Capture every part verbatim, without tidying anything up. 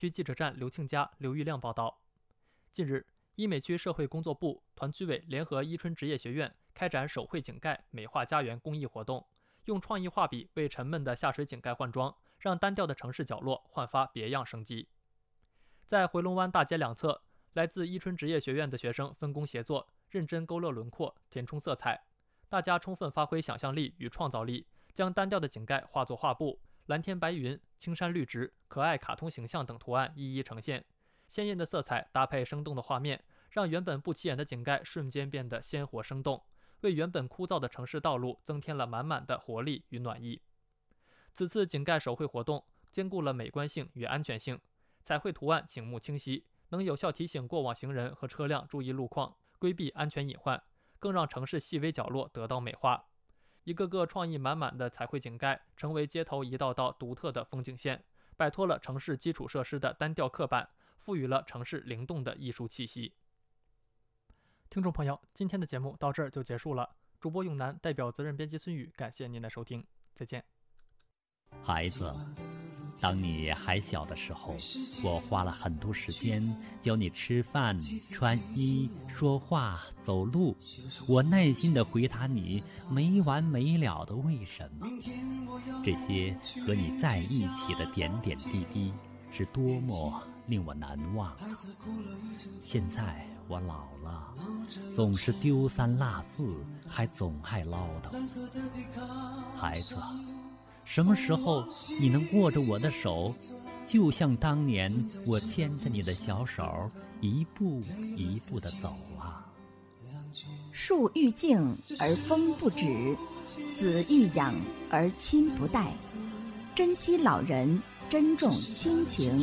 区记者站刘庆佳、刘玉亮报道。近日，医美区社会工作部、团区委联合伊春职业学院开展手绘井盖美化家园公益活动，用创意画笔为沉闷的下水井盖换装，让单调的城市角落焕发别样生机。在回龙湾大街两侧，来自伊春职业学院的学生分工协作，认真勾勒轮廓、填充色彩。大家充分发挥想象力与创造力，将单调的井盖化作画布，蓝天白云、青山绿植、可爱卡通形象等图案一一呈现。鲜艳的色彩搭配生动的画面，让原本不起眼的井盖瞬间变得鲜活生动，为原本枯燥的城市道路增添了满满的活力与暖意。此次井盖手绘活动兼顾了美观性与安全性，彩绘图案醒目清晰，能有效提醒过往行人和车辆注意路况，规避安全隐患，更让城市细微角落得到美化。一个个创意满满的彩绘井盖成为街头一道道独特的风景线，摆脱了城市基础设施的单调刻板，赋予了城市灵动的艺术气息。听众朋友，今天的节目到这儿就结束了。主播永南代表责任编辑孙宇，感谢您的收听，再见。 孩子，当你还小的时候，我花了很多时间教你吃饭、穿衣、说话、走路。我耐心地回答你没完没了的为什么。这些和你在一起的点点滴滴，是多么令我难忘。现在我老了，总是丢三落四，还总爱唠叨。孩子，什么时候你能握着我的手，就像当年我牵着你的小手，一步一步地走啊。 树欲静而风不止，子欲养而亲不待。珍惜老人，珍重亲情。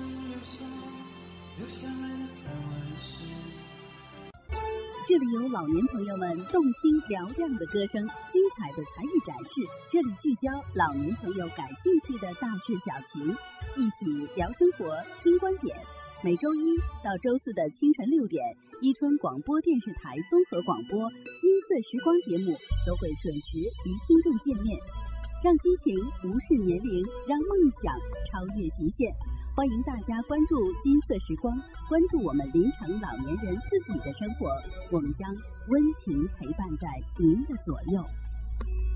这里有老年朋友们动听嘹亮的歌声，精彩的才艺展示。这里聚焦老年朋友感兴趣的大事小情，一起聊生活，听观点。每周一到周四的清晨六点，伊春广播电视台综合广播《金色时光》节目都会准时与听众见面，让激情无视年龄，让梦想超越极限。欢迎大家关注金色时光，关注我们临城老年人自己的生活，我们将温情陪伴在您的左右。